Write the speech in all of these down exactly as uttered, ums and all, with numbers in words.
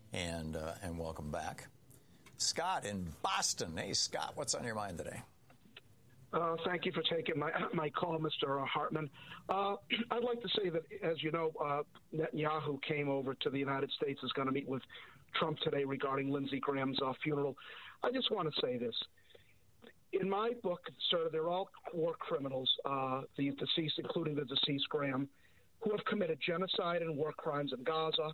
and uh, and welcome back. Scott in Boston. Hey, Scott, what's on your mind today? Uh, thank you for taking my my call, Mister Hartmann. Uh, I'd like to say that, as you know, uh, Netanyahu came over to the United States, is going to meet with Trump today regarding Lindsey Graham's uh, funeral. I just want to say this. In my book, sir, they're all war criminals, uh, the deceased, including the deceased Graham, who have committed genocide and war crimes in Gaza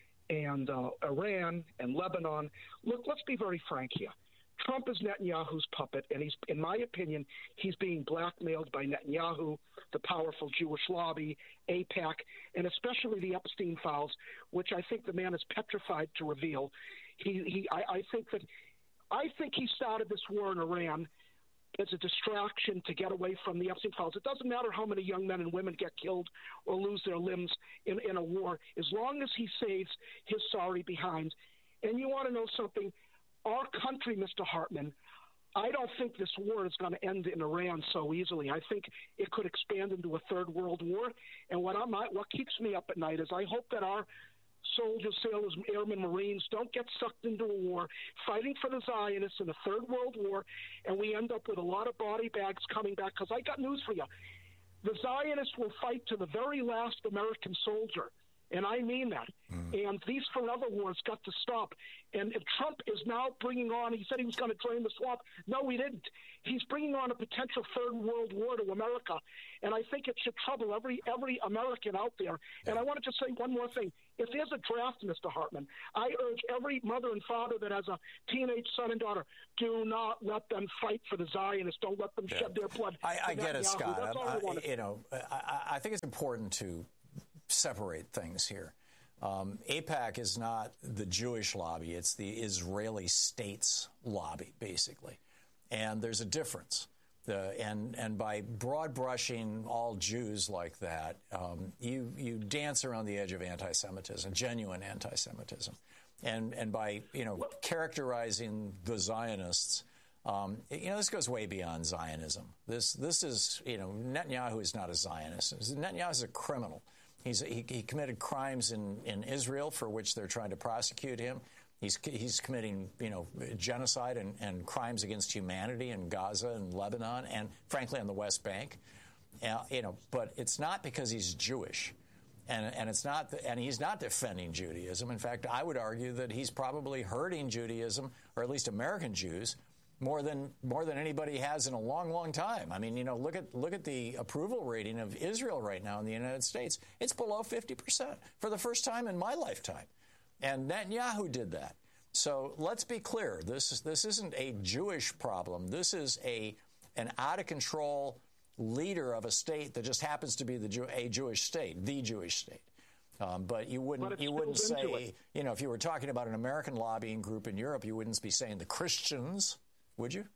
and uh, Iran and Lebanon. Look, let's be very frank here. Trump is Netanyahu's puppet, and he's, in my opinion, he's being blackmailed by Netanyahu, the powerful Jewish lobby, AIPAC, and especially the Epstein files, which I think the man is petrified to reveal. He, he, I, I think that, I think he started this war in Iran as a distraction to get away from the Epstein files. It doesn't matter how many young men and women get killed or lose their limbs in, in a war, as long as he saves his sorry behind. And you want to know something? Our country, Mister Hartmann, I don't think this war is going to end in Iran so easily. I think it could expand into a third world war. And what I'm, what keeps me up at night is I hope that our soldiers, sailors, airmen, Marines don't get sucked into a war fighting for the Zionists in a third world war, and we end up with a lot of body bags coming back. Because I got news for you. The Zionists will fight to the very last American soldier. And I mean that. Mm. And these forever wars got to stop. And if Trump is now bringing on, he said he was going to drain the swamp. No, he didn't. He's bringing on a potential third world war to America. And I think it should trouble every every American out there. And I want to just say one more thing. If there's a draft, Mister Hartmann, I urge every mother and father that has a teenage son and daughter, do not let them fight for the Zionists. Don't let them yeah. shed their blood. I, I get it, Scott. That's all I, I want to you know, I, I think it's important to separate things here. Um, AIPAC is not the Jewish lobby. It's the Israeli state's lobby, basically. And there's a difference. The, and, and by broad brushing all Jews like that, um, you, you dance around the edge of anti-Semitism, genuine anti-Semitism. And, and by, you know, characterizing the Zionists, um, you know, this goes way beyond Zionism. This, this is, you know, Netanyahu is not a Zionist. Netanyahu is a criminal. He's, he, he committed crimes in, in Israel for which they're trying to prosecute him. He's, he's committing, you know, genocide and, and crimes against humanity in Gaza and Lebanon and, frankly, on the West Bank. Uh, you know, but it's not because he's Jewish, and and it's not, and he's not defending Judaism. In fact, I would argue that he's probably hurting Judaism, or at least American Jews, more than more than anybody has in a long, long time. I mean, you know, look at look at the approval rating of Israel right now in the United States. It's below fifty percent for the first time in my lifetime. And Netanyahu did that. So let's be clear. This is, this isn't a Jewish problem. This is a an out-of-control leader of a state that just happens to be the Jew, a Jewish state, the Jewish state. Um, but you wouldn't but you wouldn't say, it. you know, if you were talking about an American lobbying group in Europe, you wouldn't be saying the Christians, would you?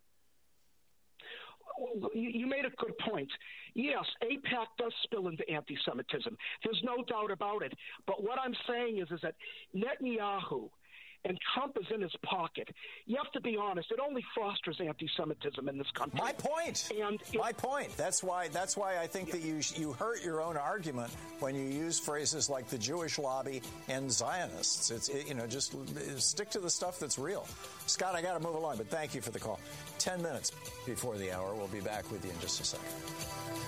Well, you made a good point. Yes, AIPAC does spill into anti-Semitism. There's no doubt about it. But what I'm saying is, is that Netanyahu and Trump is in his pocket. You have to be honest. It only fosters anti-Semitism in this country. My point. And it, My point. That's why. That's why I think yeah. that you you hurt your own argument when you use phrases like the Jewish lobby and Zionists. It's it, you know just stick to the stuff that's real. Scott, I got to move along, but thank you for the call. Ten minutes before the hour. We'll be back with you in just a second.